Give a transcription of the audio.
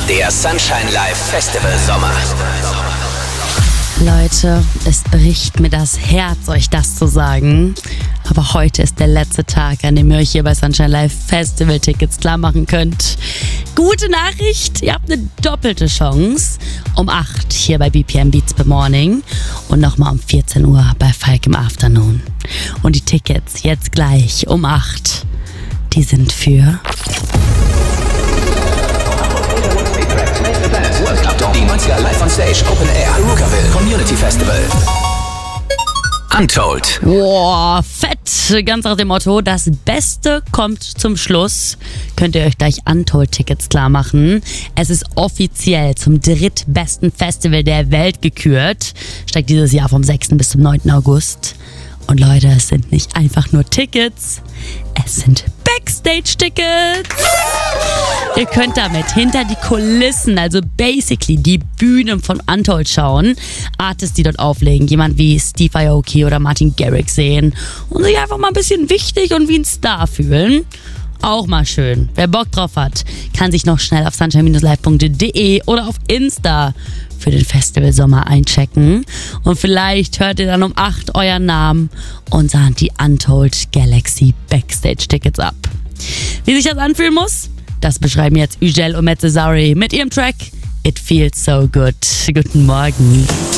Der Sunshine Live Festival Sommer. Leute, es bricht mir das Herz, euch das zu sagen. Aber heute ist der letzte Tag, an dem ihr euch hier bei Sunshine Live Festival Tickets klar machen könnt. Gute Nachricht, ihr habt eine doppelte Chance. Um 8 hier bei BPM Beats per Morning und nochmal um 14 Uhr bei Falk im Afternoon. Und die Tickets jetzt gleich um 8, die sind für... World Cup, die 90er Live on Stage, Open Air, Rookerville, Community Festival. Untold. Boah, fett. Ganz nach dem Motto, das Beste kommt zum Schluss. Könnt ihr euch gleich Untold-Tickets klar machen. Es ist offiziell zum drittbesten Festival der Welt gekürt. Steigt dieses Jahr vom 6. bis zum 9. August. Und Leute, es sind nicht einfach nur Tickets, es sind Backstage-Tickets. Ihr könnt damit hinter die Kulissen, also basically die Bühnen von Untold schauen, Artists, die dort auflegen, jemand wie Steve Aoki oder Martin Garrix sehen und sich einfach mal ein bisschen wichtig und wie ein Star fühlen. Auch mal schön. Wer Bock drauf hat, kann sich noch schnell auf sunshine-live.de oder auf Insta für den Festival Sommer einchecken. Und vielleicht hört ihr dann um 8 euren Namen und sahnt die Untold Galaxy Backstage Tickets ab. Wie sich das anfühlen muss, das beschreiben jetzt Ugel und Metzesari mit ihrem Track It Feels So Good. Guten Morgen.